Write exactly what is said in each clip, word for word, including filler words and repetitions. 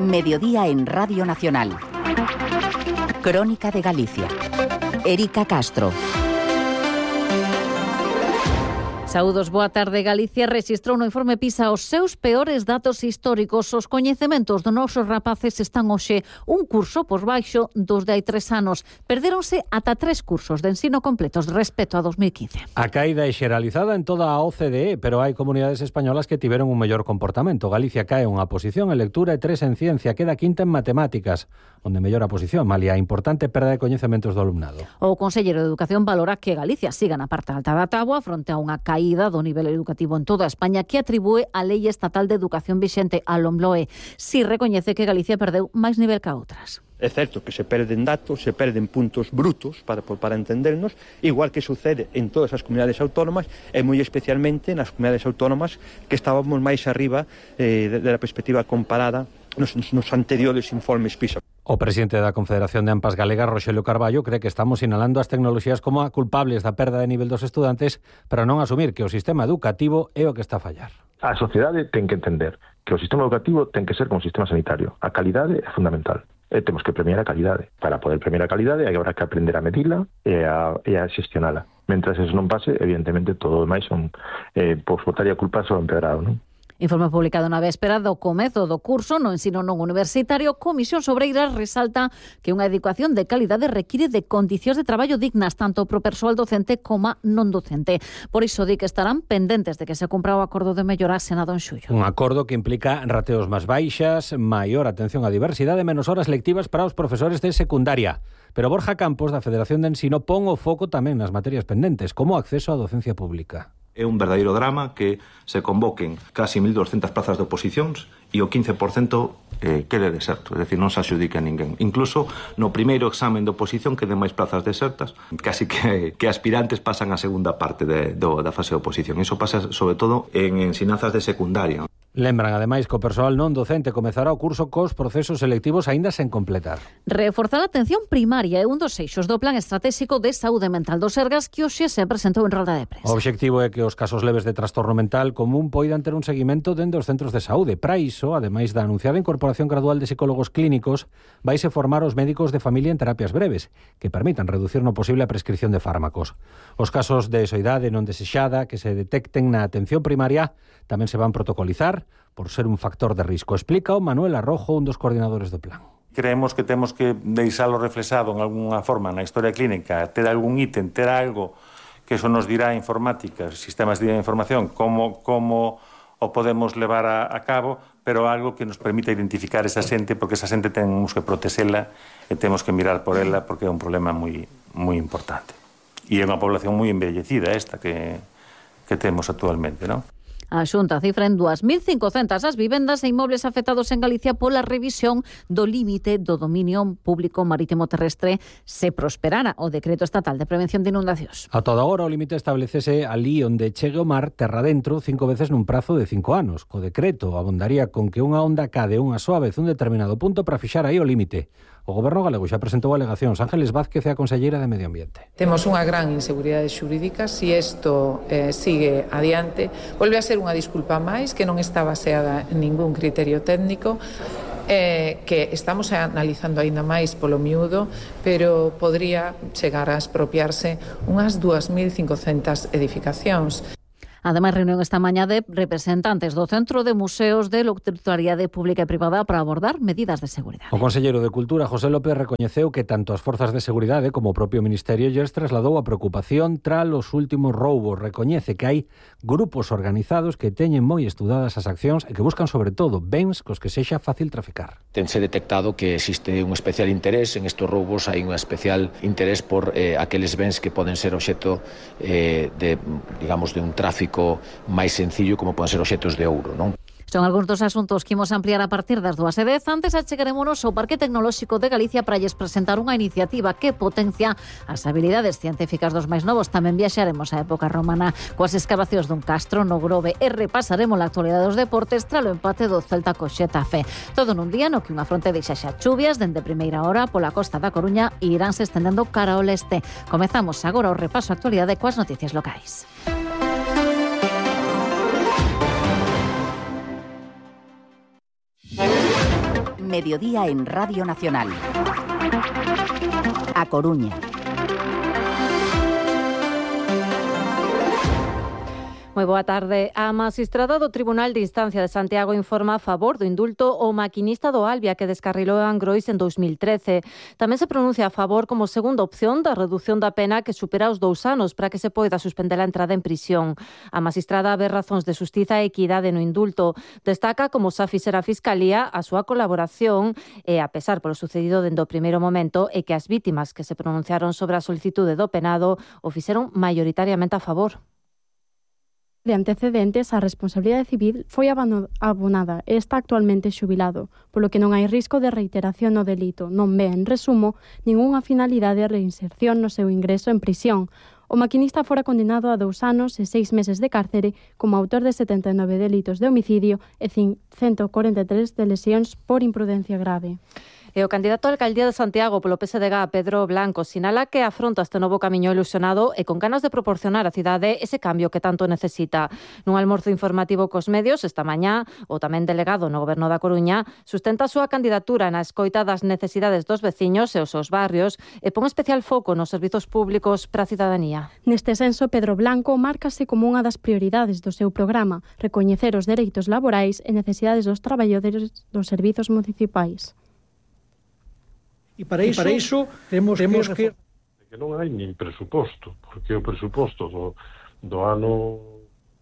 Mediodía en Radio Nacional. Crónica de Galicia. Erika Castro. Saúdos, boa tarde. Galicia rexistrou no informe PISA os seus peores datos históricos. Os coñecementos dos nosos rapaces están hoxe un curso por baixo dos de hai tres anos. Perdéronse ata tres cursos de ensino completos respecto a dos mil quince. A caída é xeralizada en toda a O C D E, pero hai comunidades españolas que tiveron un mellor comportamento. Galicia cae unha posición en lectura e tres en ciencia, queda quinta en matemáticas, onde mellora a posición, malia a importante perda de coñecementos do alumnado. O Conselleiro de Educación valora que Galicia siga na parte alta da táboa fronte a unha caída do nivel educativo en toda España que atribúe a Lei Estatal de Educación vixente a LOMLOE. Si recoñece que Galicia perdeu máis nivel que a outras. É certo que se perden datos, se perden puntos brutos para, para entendernos, igual que sucede en todas as comunidades autónomas e moi especialmente nas comunidades autónomas que estábamos máis arriba eh, de, de la perspectiva comparada nos, nos anteriores informes PISA. O presidente da Confederación de AMPAs Galegas, Roxelio Carballo, cree que estamos sinalando as tecnoloxías como a culpables da perda de nivel dos estudantes para non asumir que o sistema educativo é o que está a fallar. A sociedade ten que entender que o sistema educativo ten que ser como o sistema sanitario. A calidade é fundamental. E temos que premiar a calidade. Para poder premiar a calidade hai que aprender a medila e a, e a xestionala. Mentras eso non pase, evidentemente todo o demais son eh, pois botar a culpa sobre o empedrado, non? Informe publicado na véspera do comezo do curso no ensino non universitario, Comisión Sobreiras resalta que unha educación de calidade require de condicións de traballo dignas tanto pro persoal docente como non docente. Por iso di que estarán pendentes de que se cumpra o acordo de mellora asenado en xullo. Un acordo que implica rateos máis baixas, maior atención á diversidade e menos horas lectivas para os profesores de secundaria. Pero Borja Campos, da Federación de Ensino, pon o foco tamén nas materias pendentes, como o acceso á docencia pública. É un verdadeiro drama que se convoquen casi mil doscientas plazas de oposicións e o quince por cento eh, quede deserto, é dicir, non se adxudique a ninguén. Incluso no primeiro examen de oposición queden máis plazas desertas, casi que, que aspirantes pasan a segunda parte de, do, da fase de oposición. Iso pasa sobre todo en ensinanzas de secundaria. Lembran, ademais, que o persoal non docente comezará o curso cos procesos selectivos aínda sen completar. Reforzar a atención primaria é un dos eixos do Plan Estratégico de Saúde Mental do Sergas que hoxe se presentou en rolda de prensa. O obxectivo é que os casos leves de trastorno mental común poidan ter un seguimento dende os centros de saúde. Para iso, ademais da anunciada incorporación gradual de psicólogos clínicos, vaise formar os médicos de familia en terapias breves, que permitan reducir no posible a prescripción de fármacos. Os casos de soidade non desexada que se detecten na atención primaria tamén se van protocolizar por ser un factor de risco. Explica o Manuel Arrojo, un dos coordinadores do plan. Creemos que temos que deixalo reflexado en alguna forma na historia clínica, ter algún ítem, ter algo que eso nos dirá a informática, sistemas de información, como, como o podemos levar a, a cabo, pero algo que nos permita identificar esa xente, porque esa xente temos que protexela e temos que mirar por ela, porque é un problema moi, moi importante. E é unha población moi envellecida esta que, que temos actualmente, non? A Xunta cifra en dúas mil cincocentas as vivendas e inmobles afectados en Galicia pola revisión do límite do dominio público marítimo terrestre se prosperara o Decreto Estatal de Prevención de Inundacións. A toda hora o límite establecese ali onde chegue o mar terra dentro cinco veces nun prazo de cinco anos. Co decreto abondaría con que unha onda cade unha soa vez un determinado punto para fixar aí o límite. O Goberno galego xa presentou alegacións. Ángeles Vázquez é a conselleira de Medio Ambiente. Temos unha gran inseguridade xurídica. Se si isto eh, sigue adiante, volve a ser unha disculpa máis que non está baseada en ningún criterio técnico, eh, que estamos analizando aínda máis polo miúdo, pero podría chegar a expropiarse unhas dúas mil cincocentas edificacións. Ademais, reunión esta mañá de representantes do Centro de Museos de Locutoriedade Pública e Privada para abordar medidas de seguridade. O conselleiro de Cultura, José López, recoñeceu que tanto as forzas de seguridade como o propio Ministerio lles trasladou a preocupación tras os últimos roubos. Recoñece que hai grupos organizados que teñen moi estudadas as accións e que buscan, sobre todo, bens cos que sexa fácil traficar. Tense detectado que existe un especial interés en estes roubos, hai un especial interés por eh, aqueles bens que poden ser obxeto eh, de, digamos, de un tráfico máis sencillo, como poden ser obxetos de ouro, non? Son algúns dos asuntos que imos ampliar a partir das dúas e dez. Antes achegarémonos ao Parque Tecnolóxico de Galicia para lles presentar unha iniciativa que potencia as habilidades científicas dos máis novos. Tamén viaxaremos á época romana coas escavacións dun castro no Grove e repasaremos a actualidade dos deportes tras o empate do Celta co Xetafe. Todo nun día no que unha fronte deixa xa chuvias dende primeira hora pola costa da Coruña e iránse estendendo cara ao leste. Comezamos agora o repaso á actualidade coas noticias locais. mediodía en Radio Nacional. A Coruña. Moi boa tarde. A magistrada do Tribunal de Instancia de Santiago informa a favor do indulto ao maquinista do Albia que descarrilou en Angrois en dos mil trece. Tamén se pronuncia a favor como segunda opción da reducción da pena que supera os dous anos para que se poida suspender a entrada en prisión. A magistrada ve razóns de xustiza e equidade no indulto. Destaca como xa fixera a Fiscalía a súa colaboración e, a pesar polo sucedido dende o primeiro momento, e que as vítimas que se pronunciaron sobre a solicitude do penado o fixeron maioritariamente a favor. De antecedentes, a responsabilidade civil foi abonada e está actualmente xubilado, polo que non hai risco de reiteración no delito. Non ve, en resumo, ningunha finalidade de reinserción no seu ingreso en prisión. O maquinista fora condenado a dous anos e seis meses de cárcere como autor de setenta e nove delitos de homicidio e ciento corenta e tres de lesións por imprudencia grave. E o candidato á alcaldía de Santiago polo P S D G, Pedro Blanco, sinala que afronta este novo camiño ilusionado e con ganas de proporcionar á cidade ese cambio que tanto necesita. Nun almorzo informativo cos medios esta mañá, o tamén delegado no Goberno da Coruña sustenta a súa candidatura na escoita das necesidades dos veciños e os seus barrios e pon especial foco nos servizos públicos para a cidadanía. Neste senso, Pedro Blanco márcase como unha das prioridades do seu programa, recoñecer os dereitos laborais e necesidades dos traballadores dos servizos municipais. E para iso, e para iso temos, temos que... que non hai nin presuposto, porque o presuposto do, do ano...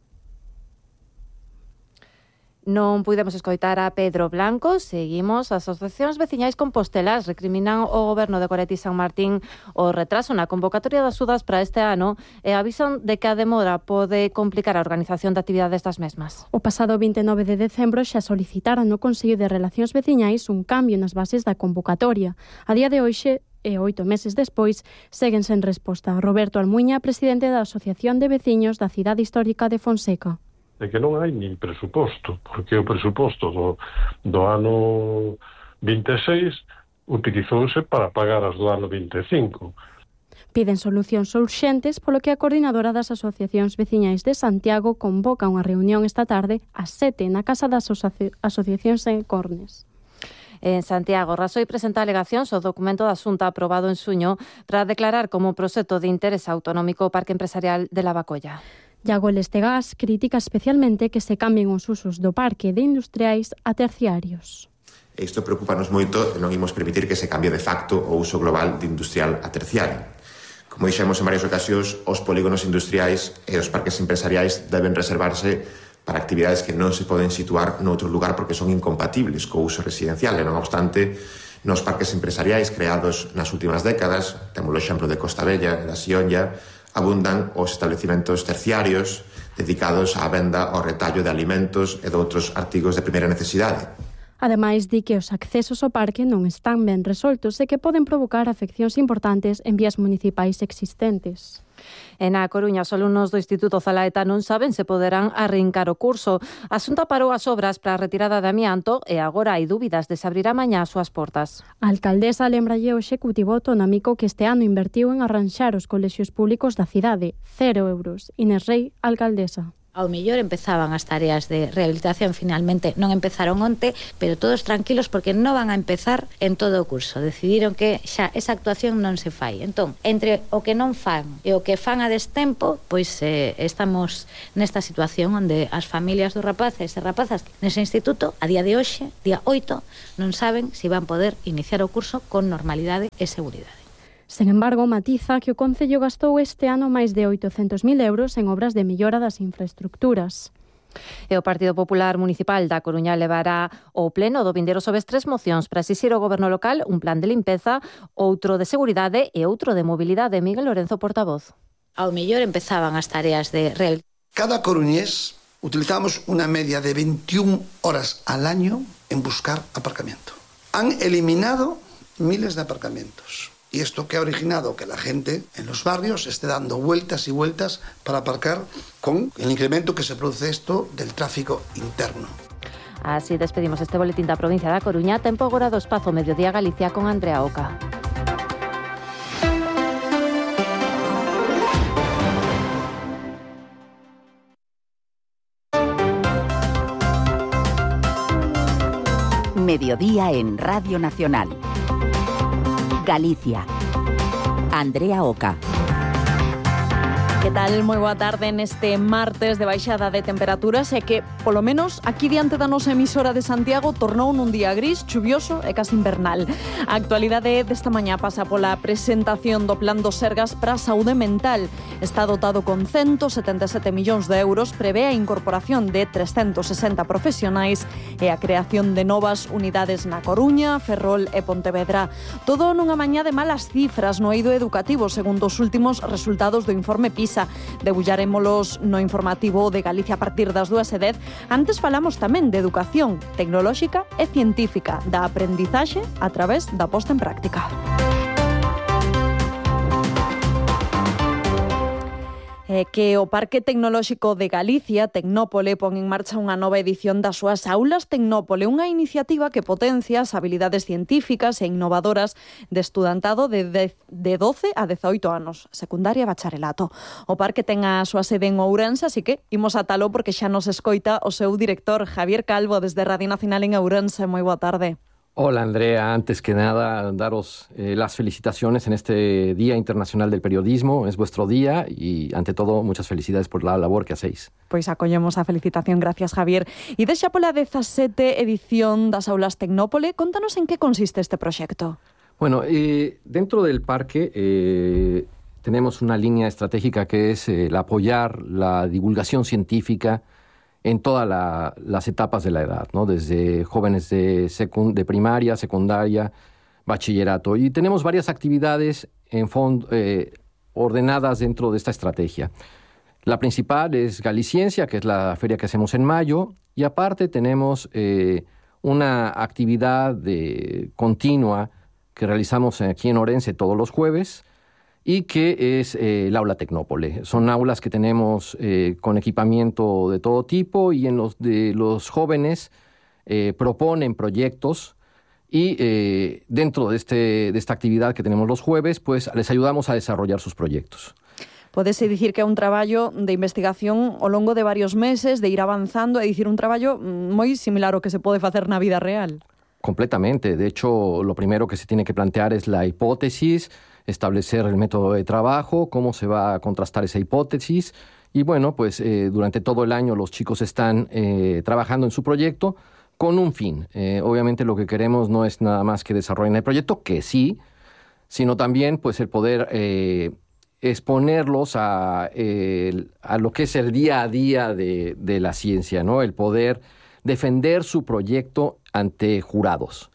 Non puidemos escoitar a Pedro Blanco. Seguimos. As asociacións veciñais compostelas recriminan o Goberno de Coret e San Martín o retraso na convocatoria das sudas para este ano e avisan de que a demora pode complicar a organización de actividades das mesmas. O pasado vinte e nove de decembro xa solicitaran no Consello de Relacións Veciñais un cambio nas bases da convocatoria. A día de hoxe, e oito meses despois, seguen sen resposta. Roberto Almuña, presidente da Asociación de Veciños da Cidade Histórica de Fonseca. De que non hai nin presuposto, porque o presuposto do, do ano vinte e seis utilizouse para pagar as do ano vinte e cinco. Piden solucións urxentes, polo que a coordinadora das asociacións veciñais de Santiago convoca unha reunión esta tarde ás sete na Casa das Asoci- Asociacións en Cornes. En Santiago, Rasoy presenta alegacións ao documento da Xunta aprobado en xuño para declarar como proxecto de interés autonómico o Parque Empresarial de Lavacolla. Iago Lestegas critica especialmente que se cambien os usos do parque de industriais a terciarios. Isto preocupanos moito e non imos permitir que se cambie de facto o uso global de industrial a terciario. Como dixemos en varias ocasións, os polígonos industriais e os parques empresariais deben reservarse para actividades que non se poden situar noutro lugar porque son incompatibles co uso residencial. E non obstante, nos parques empresariais creados nas últimas décadas, temos o exemplo de Costa Bella e da Sionlla, abundan os establecimentos terciarios dedicados á venda ao retallo de alimentos e de outros artigos de primeira necesidade. Ademais, di que os accesos ao parque non están ben resoltos e que poden provocar afeccións importantes en vías municipais existentes. En A Coruña, os alumnos do Instituto Zalaeta non saben se poderán arrincar o curso. A Xunta parou as obras para a retirada de amianto e agora hai dúbidas de se abrirá mañá as súas portas. A alcaldesa lembralle o Executivo Autonómico que este ano invertiu en arranxar os colexios públicos da cidade. Cero euros. Inés Rey, alcaldesa. Ao mellor empezaban as tareas de rehabilitación, finalmente non empezaron onte, pero todos tranquilos porque non van a empezar en todo o curso. Decidiron que xa esa actuación non se fai. Entón, entre o que non fan e o que fan a destempo, pois eh, estamos nesta situación onde as familias dos rapaces e rapazas nese instituto, a día de hoxe, día oito, non saben se van poder iniciar o curso con normalidade e seguridade. Sen embargo, matiza que o Concello gastou este ano máis de oitocentos mil euros en obras de mellora das infraestructuras. E o Partido Popular Municipal da Coruña levará ao pleno do vindeiro xoves tres mocións para exixir ao goberno local un plan de limpeza, outro de seguridade e outro de mobilidade. Miguel Lorenzo, portavoz. Ao mellor empezaban as tareas de rehabilitación. Cada coruñés utilizamos una media de veintiún horas al año en buscar aparcamiento. Han eliminado miles de aparcamientos. Y esto que ha originado que la gente en los barrios esté dando vueltas y vueltas para aparcar con el incremento que se produce esto del tráfico interno. Así despedimos este boletín da provincia da Coruña. Tempo agora do espazo Mediodía Galicia con Andrea Oca. Mediodía en Radio Nacional. Galicia. Andrea Oca. Que tal? Moi boa tarde neste martes de baixada de temperaturas e que, polo menos, aquí diante da nosa emisora de Santiago tornou nun día gris, chuvioso e casi invernal. A actualidade desta mañá pasa pola presentación do Plan do Sergas para a saúde mental. Está dotado con ciento setenta e sete millóns de euros, prevé a incorporación de trescentos sesenta profesionais e a creación de novas unidades na Coruña, Ferrol e Pontevedra. Todo nunha mañá de malas cifras no eido educativo, segundo os últimos resultados do informe PISA. Debullaremos no informativo de Galicia a partir das dúas e dez. Antes falamos tamén de educación tecnolóxica e científica, da aprendizaxe a través da posta en práctica. Eh, que o Parque Tecnolóxico de Galicia, Tecnópole, pon en marcha unha nova edición das súas aulas Tecnópole, unha iniciativa que potencia as habilidades científicas e innovadoras de estudantado de, de, de doce a dezaoito anos, secundaria e bacharelato. O parque ten a súa sede en Ourense, así que imos atalo porque xa nos escoita o seu director, Javier Calvo, desde Radio Nacional en Ourense. Moi boa tarde. Hola Andrea, antes que nada daros eh, las felicitaciones en este Día Internacional del Periodismo, es vuestro día y ante todo muchas felicidades por la labor que hacéis. Pois acollemos a felicitación, gracias Javier. E deixa pola dezasete edición das aulas Tecnópole, contanos en que consiste este proxecto. Bueno, eh, dentro del parque eh, tenemos una línea estratégica que es eh, el apoyar la divulgación científica en todas la, las etapas de la edad, ¿no? Desde jóvenes de, secund- de primaria, secundaria, bachillerato. Y tenemos varias actividades en fondo, eh, ordenadas dentro de esta estrategia. La principal es Galiciencia, que es la feria que hacemos en mayo, y aparte tenemos eh, una actividad de, continua que realizamos aquí en Orense todos los jueves, y que es eh, el aula Tecnópole. Son aulas que tenemos eh, con equipamiento de todo tipo y en los de los jóvenes eh, proponen proyectos y eh, dentro de, este, de esta actividad que tenemos los jueves, pues les ayudamos a desarrollar sus proyectos. Podese dicir que é un traballo de investigación ao longo de varios meses, de ir avanzando, é dicir, un traballo moi similar ao que se pode facer na vida real. Completamente. De hecho, lo primero que se tiene que plantear es la hipótesis, establecer el método de trabajo, cómo se va a contrastar esa hipótesis. Y bueno, pues eh, durante todo el año los chicos están eh, trabajando en su proyecto con un fin. Eh, obviamente lo que queremos no es nada más que desarrollar el proyecto, que sí, sino también pues el poder eh, exponerlos a, eh, a lo que es el día a día de, de la ciencia, ¿no? El poder defender su proyecto ante jurados.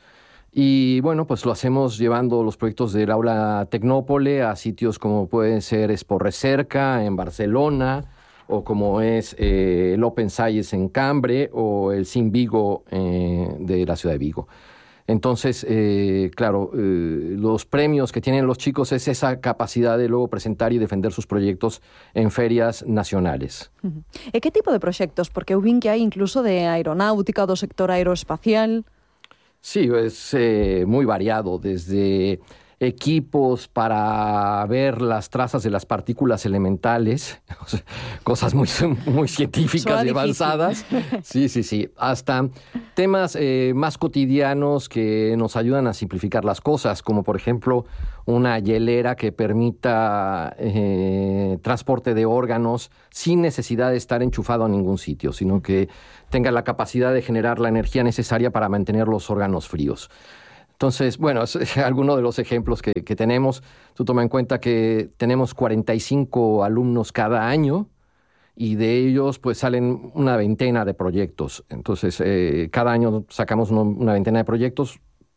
Y bueno, pues lo hacemos llevando los proyectos del aula Tecnópole a sitios como pueden ser Esporrecerca en Barcelona, o como es eh, el Open Science en Cambre, o el Sinvigo eh, de la ciudad de Vigo. Entonces, eh, claro, eh, los premios que tienen los chicos es esa capacidad de luego presentar y defender sus proyectos en ferias nacionales. Uh-huh. E que tipo de proxectos? Porque eu vin que hai incluso de aeronáutica, do sector aeroespacial. Sí, es eh, muy variado, desde equipos para ver las trazas de las partículas elementales, cosas muy, muy científicas y avanzadas, sí, sí, sí, hasta temas eh, más cotidianos que nos ayudan a simplificar las cosas, como por ejemplo una hielera que permita eh, transporte de órganos sin necesidad de estar enchufado a ningún sitio, sino que tenga la capacidad de generar la energía necesaria para mantener los órganos fríos. Entonces, bueno, es alguno de los ejemplos que, que tenemos. Tú toma en cuenta que tenemos cuarenta y cinco alumnos cada año y de ellos pues salen una veintena de proyectos. Entonces, eh, cada año sacamos una, una veintena de proyectos.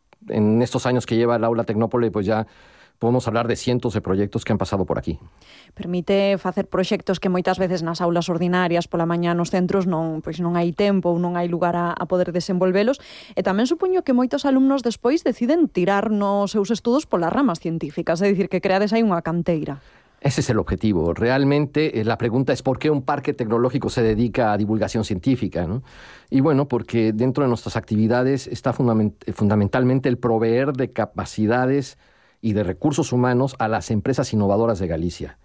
En estos años que lleva el aula Tecnópole, pues ya podemos hablar de cientos de proyectos que han pasado por aquí. Permite facer proxectos que moitas veces nas aulas ordinarias pola mañá nos centros non, pois non hai tempo ou non hai lugar a, a poder desenvolvelos, e tamén supoño que moitos alumnos despois deciden tirar nos seus estudos polas ramas científicas, é dicir, que creades aí unha canteira. Ese es el objetivo. Realmente eh, la pregunta es ¿por qué un parque tecnológico se dedica a divulgación científica, ¿no? Y bueno, porque dentro de nuestras actividades está fundament- fundamentalmente el proveer de capacidades y de recursos humanos a las empresas innovadoras de Galicia.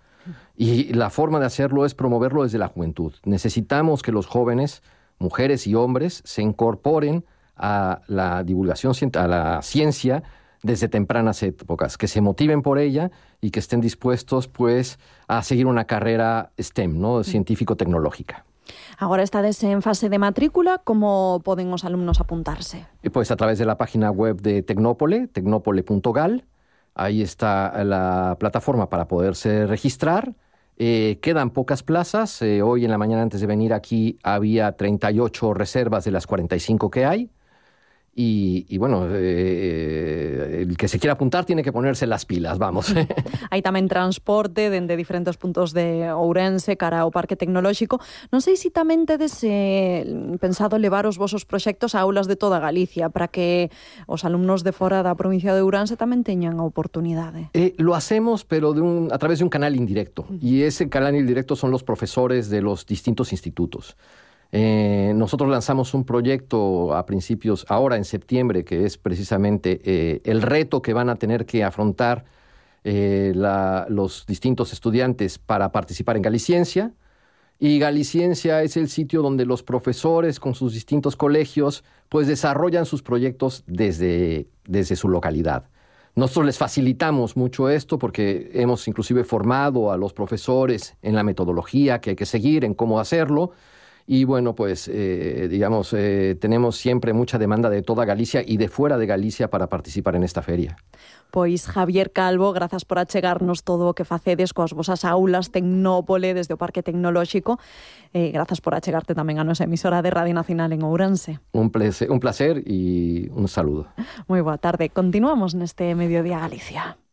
Y la forma de hacerlo es promoverlo desde la juventud. Necesitamos que los jóvenes, mujeres y hombres, se incorporen a la divulgación, a la ciencia desde tempranas épocas, que se motiven por ella y que estén dispuestos pues a seguir una carrera STEM, ¿no? Científico-tecnológica. Agora estades en fase de matrícula, como poden os alumnos apuntarse? Pues a través de la página web de Tecnópole, tecnópole punto gal, ahí está la plataforma para poderse registrar. Eh, quedan pocas plazas, eh, hoy en la mañana antes de venir aquí había treinta y ocho reservas de las cuarenta y cinco que hay. Y, y bueno, eh, el que se quiera apuntar tiene que ponerse las pilas, vamos. Hai tamén transporte dende diferentes puntos de Ourense cara ao Parque Tecnolóxico. Non sei se tamén tedes eh, pensado levar os vosos proxectos a aulas de toda Galicia para que os alumnos de fora da provincia de Ourense tamén teñan a oportunidade. Eh, lo hacemos, pero de un, a través de un canal indirecto. Uh-huh. Y ese canal indirecto son los profesores de los distintos institutos. Eh, nosotros lanzamos un proyecto a principios, ahora en septiembre, que es precisamente eh, el reto que van a tener que afrontar eh, la, los distintos estudiantes para participar en Galiciencia. Y Galiciencia es el sitio donde los profesores con sus distintos colegios pues desarrollan sus proyectos desde, desde su localidad. Nosotros les facilitamos mucho esto porque hemos inclusive formado a los profesores en la metodología que hay que seguir, en cómo hacerlo. Y bueno, pues eh, digamos, eh, tenemos siempre mucha demanda de toda Galicia y de fuera de Galicia para participar en esta feria. Pois Javier Calvo, grazas por achegarnos todo o que facedes coas vosas aulas Tecnópole desde o Parque Tecnolóxico. Eh, grazas por achegarte tamén a nosa emisora de Radio Nacional en Ourense. Un placer, un placer y un saludo. Moi boa tarde. Continuamos neste Mediodía Galicia.